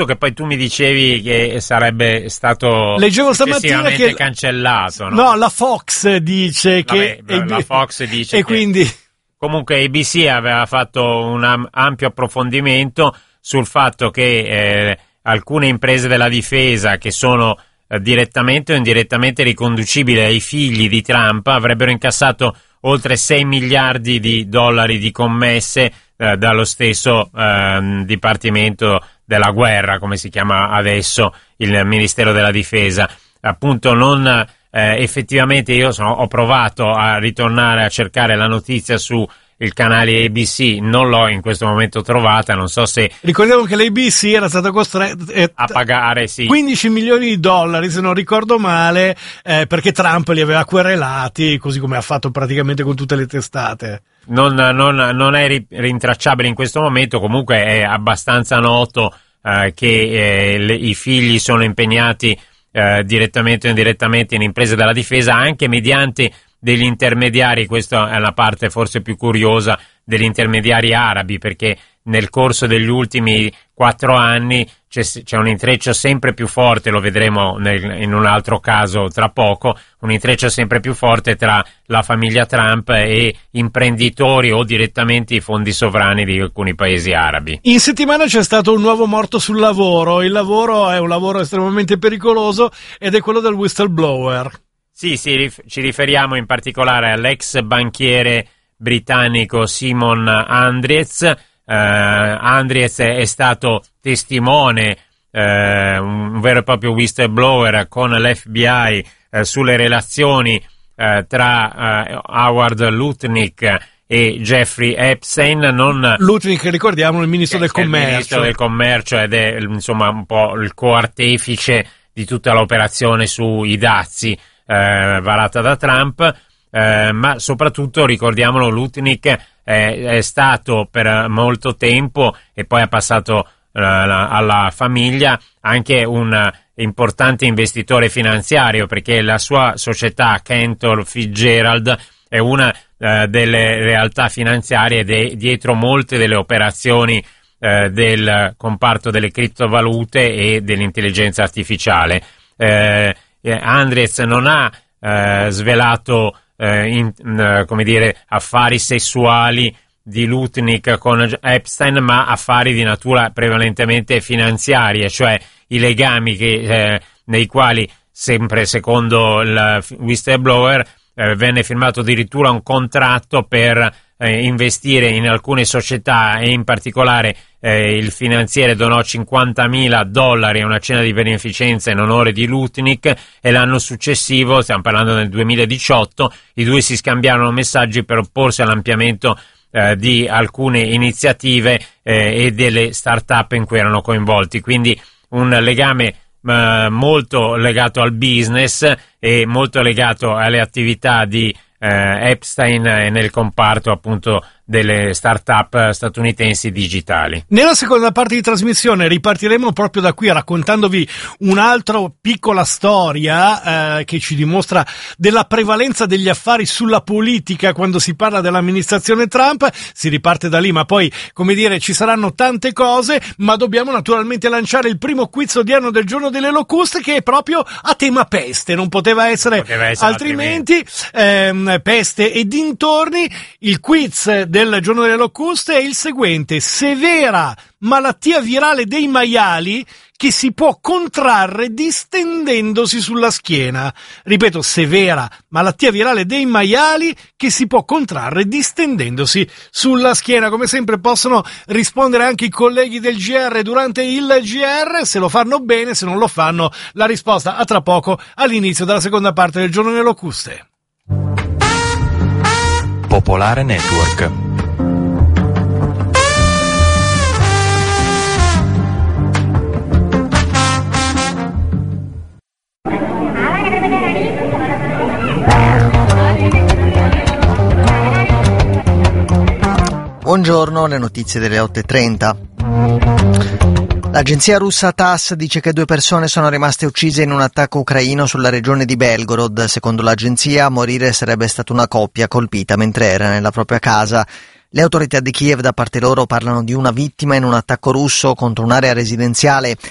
soprattutto che poi tu mi dicevi che sarebbe stato successivamente cancellato, no? No, la Fox dice la Fox dice e quindi comunque ABC aveva fatto un ampio approfondimento sul fatto che alcune imprese della difesa che sono direttamente o indirettamente riconducibili ai figli di Trump avrebbero incassato oltre 6 miliardi di dollari di commesse dallo stesso Dipartimento della Guerra, come si chiama adesso il Ministero della Difesa. Appunto non effettivamente io ho provato a ritornare a cercare la notizia su il canale ABC, non l'ho in questo momento trovata, non so se... Ricordiamo che l'ABC era stata costretta a pagare, sì, 15 milioni di dollari, se non ricordo male, perché Trump li aveva querelati, così come ha fatto praticamente con tutte le testate. Non è rintracciabile in questo momento, comunque è abbastanza noto che i figli sono impegnati direttamente o indirettamente in imprese della difesa, anche mediante degli intermediari. Questa è la parte forse più curiosa, degli intermediari arabi, perché nel corso degli ultimi 4 anni c'è un intreccio sempre più forte, lo vedremo in un altro caso tra poco, un intreccio sempre più forte tra la famiglia Trump e imprenditori o direttamente i fondi sovrani di alcuni paesi arabi. In settimana c'è stato un nuovo morto sul lavoro. Il lavoro è un lavoro estremamente pericoloso ed è quello del whistleblower. Sì, ci riferiamo in particolare all'ex banchiere britannico Simon Andriez. Andriez è stato testimone, un vero e proprio whistleblower con l'FBI sulle relazioni tra Howard Lutnick e Jeffrey Epstein. Lutnick, ricordiamo, il ministro del commercio. Il ministro del commercio ed è insomma un po' il coartefice di tutta l'operazione sui dazi varata da Trump, ma soprattutto ricordiamolo, Lutnick è stato per molto tempo e poi è passato alla famiglia anche un importante investitore finanziario, perché la sua società Cantor Fitzgerald è una delle realtà finanziarie dietro molte delle operazioni del comparto delle criptovalute e dell'intelligenza artificiale. Andriez non ha svelato come dire, affari sessuali di Lutnick con Epstein, ma affari di natura prevalentemente finanziarie, cioè i legami nei quali, sempre secondo il whistleblower, venne firmato addirittura un contratto per investire in alcune società, e in particolare il finanziere donò $50.000 a una cena di beneficenza in onore di Lutnick, e l'anno successivo, stiamo parlando del 2018, i due si scambiarono messaggi per opporsi all'ampliamento di alcune iniziative e delle start-up in cui erano coinvolti, quindi un legame molto legato al business e molto legato alle attività di Epstein nel comparto appunto delle start-up statunitensi digitali. Nella seconda parte di trasmissione ripartiremo proprio da qui, raccontandovi un'altra piccola storia che ci dimostra della prevalenza degli affari sulla politica quando si parla dell'amministrazione Trump. Si riparte da lì, ma poi, come dire, ci saranno tante cose, ma dobbiamo naturalmente lanciare il primo quiz odierno del giorno delle locuste, che è proprio a tema peste, non poteva essere altrimenti. Peste e dintorni. Il quiz del giorno delle locuste è il seguente: severa malattia virale dei maiali che si può contrarre distendendosi sulla schiena. Ripeto, severa malattia virale dei maiali che si può contrarre distendendosi sulla schiena. Come sempre possono rispondere anche i colleghi del GR durante il GR, se lo fanno bene, se non lo fanno la risposta a tra poco all'inizio della seconda parte del giorno delle locuste. Popolare Network. Buongiorno, le notizie delle 8:30. L'agenzia russa TASS dice che 2 persone sono rimaste uccise in un attacco ucraino sulla regione di Belgorod. Secondo l'agenzia, a morire sarebbe stata una coppia colpita mentre era nella propria casa. Le autorità di Kiev da parte loro parlano di una vittima in un attacco russo contro un'area residenziale.